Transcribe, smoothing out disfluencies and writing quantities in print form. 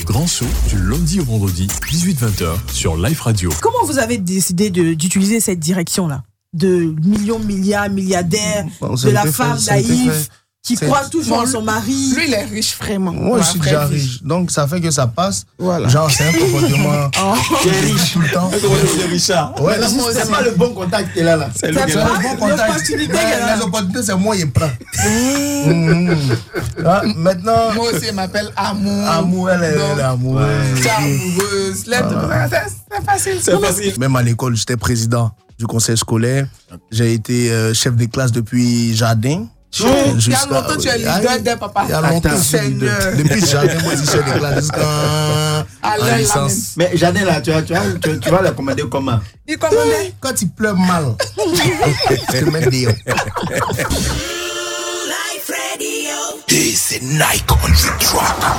Grand Saut du lundi au vendredi, 18-20h sur Life Radio. Comment vous avez décidé d'utiliser cette direction-là? De millions, milliards, milliardaires, de la femme naïve qui croit toujours en son mari. Lui, il est riche vraiment. Moi, je suis déjà riche. Donc, ça fait que ça passe. Voilà. Genre, c'est un comportement qui est riche tout le temps. C'est Richard. Ouais, c'est pas le bon contact qu'il a là. C'est le bon contact. Les opportunités, c'est moi qui prends. Maintenant. Moi aussi, il m'appelle Amour. Amour, elle est amoureuse. C'est amoureuse. C'est facile. C'est facile. Même à l'école, j'étais président du conseil scolaire. J'ai été chef de classe depuis jardin. Il y a longtemps, tu es leader des papas. Il y a longtemps, depuis jardin, moi, je suis chef de classe jusqu'à licence. Mais jardin, là, tu vas le commander comment? Il commandait. Quand il pleut mal, je te mets dehors. Hey, c'est Nike on the track.